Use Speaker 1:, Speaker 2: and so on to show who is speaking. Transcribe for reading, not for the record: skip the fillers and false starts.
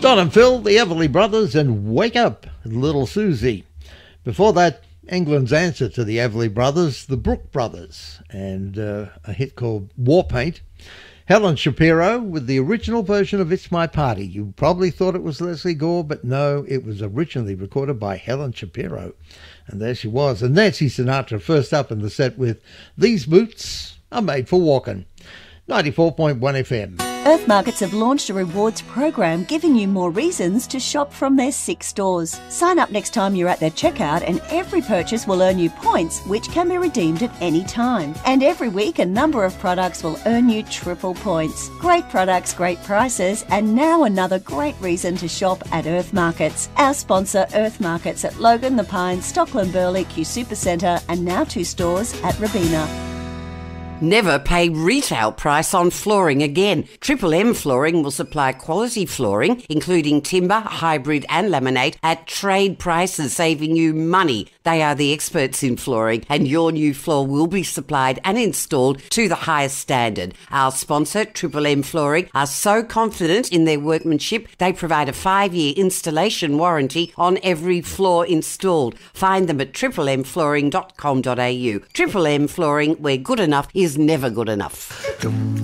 Speaker 1: Don and Phil, the Everly Brothers, and Wake Up, Little Susie. Before that, England's answer to the Everly Brothers, the Brook Brothers, and a hit called War Paint. Helen Shapiro with the original version of It's My Party. You probably thought it was Leslie Gore, but no, it was originally recorded by Helen Shapiro. And there she was. And Nancy Sinatra first up in the set with These Boots Are Made for Walking. 94.1 FM.
Speaker 2: Earth Markets have launched a rewards program giving you more reasons to shop from their 6 stores. Sign up next time you're at their checkout and every purchase will earn you points which can be redeemed at any time. And every week a number of products will earn you triple points. Great products, great prices, and now another great reason to shop at Earth Markets. Our sponsor Earth Markets at Logan, The Pines, Stockland Burley, Q Supercentre and now 2 stores at Robina.
Speaker 3: Never pay retail price on flooring again. Triple M Flooring will supply quality flooring, including timber, hybrid and laminate, at trade prices, saving you money. They are the experts in flooring, and your new floor will be supplied and installed to the highest standard. Our sponsor, Triple M Flooring, are so confident in their workmanship, they provide a 5-year installation warranty on every floor installed. Find them at triplemmflooring.com.au. Triple M Flooring, where good enough is never good enough.